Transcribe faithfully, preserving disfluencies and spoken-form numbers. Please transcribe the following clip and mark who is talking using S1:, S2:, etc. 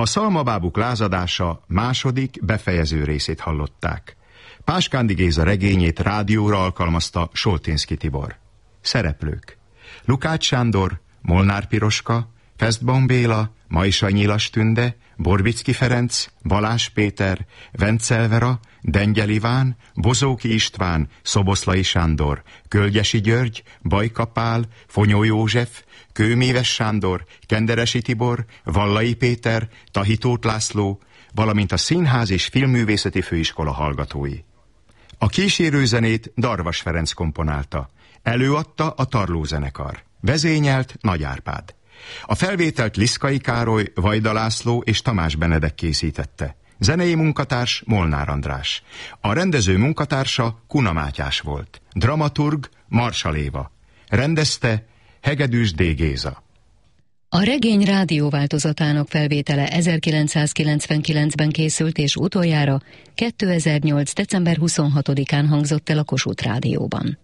S1: A Szalmabábuk lázadása második, befejező részét hallották. Páskándi Géza regényét rádióra alkalmazta Solténszky Tibor. Szereplők: Lukács Sándor, Molnár Piroska, Festbaum Béla, Majsai Nyilas Tünde, Borbicki Ferenc, Balázs Péter, Vencel Vera, Dengyel Iván, Bozóki István, Szoboszlai Sándor, Kölgyesi György, Bajka Pál, Fonyó József, Kőméves Sándor, Kenderesi Tibor, Vallai Péter, Tahitót László, valamint a Színház és Filmművészeti Főiskola hallgatói. A kísérőzenét Darvas Ferenc komponálta. Előadta a Tarló zenekar. Vezényelt Nagy Árpád. A felvételt Liszkai Károly, Vajda László és Tamás Benedek készítette. Zenei munkatárs Molnár András. A rendező munkatársa Kuna Mátyás volt. Dramaturg Marsal Éva. Rendezte Hegedűs D. Géza.
S2: A regény rádióváltozatának felvétele ezerkilencszázkilencvenkilencben készült, és utoljára kétezer-nyolc. december huszonhatodikán hangzott el a Kossuth Rádióban.